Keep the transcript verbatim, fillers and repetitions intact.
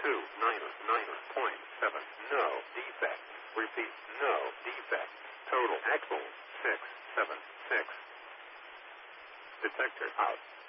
two nine nine point seven. No defect. Repeat, no defect. Total axle six seven six. Detector out.